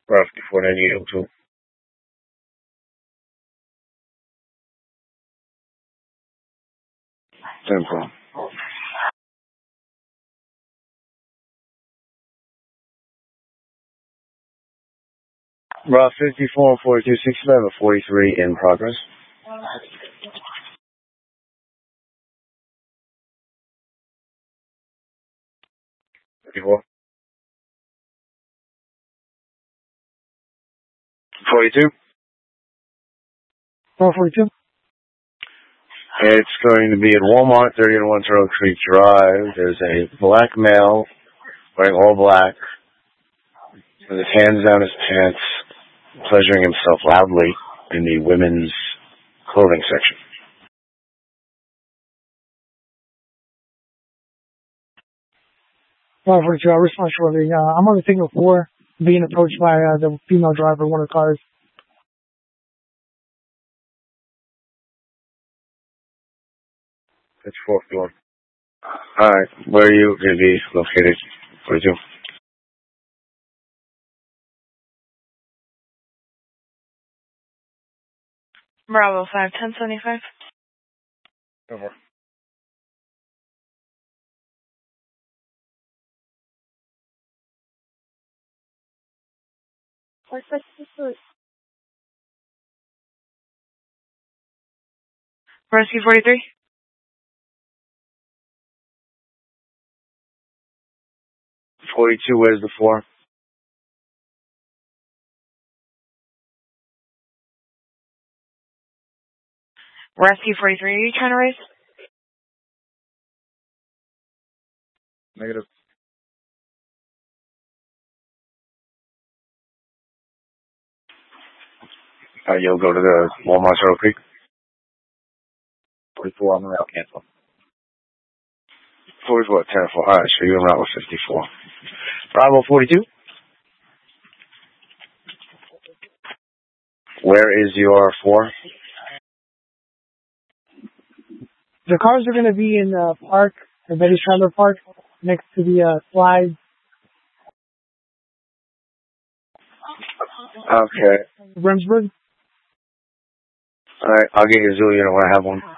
Route 549802. Simple. Route 54 and 42, 65 and 43 in progress. 54. 42. 442. It's going to be at Walmart, 3001 Turtle Creek Drive. There's a black male wearing all black with his hands down his pants, pleasuring himself loudly in the women's clothing section. I'll respond shortly. I'm on the signal 4, being approached by the female driver of one of the cars. It's 451. Alright, where are you going to be located? 42. Bravo 5, 1075. Over. Rescue 43. Where's the 4? Rescue 43, are you trying to raise? Negative. You'll go to the Walmart Turtle Creek? 44 on the route, cancel. 44, 10-4. Alright, so you're en route with 54. Bravo 42. Where is your 4? The cars are going to be in the park, the Betty's Trailer Park, next to the slides. Okay. Bremsburg. Alright, I'll get you a Zulu unit when I have one.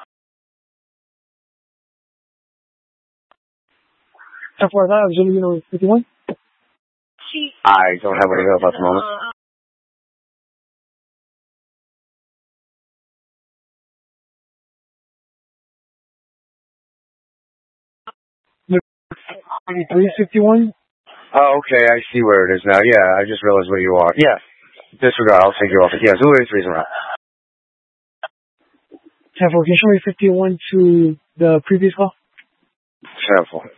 10-4, that Zulu unit 51. I don't have any available at the moment. Three 51. Oh, okay, I see where it is now. Yeah, I just realized where you are. Yeah, disregard, I'll take you off it. Yeah, Zulu 83 is en route. 10-4, can you show me 51 to the previous call? 10-4.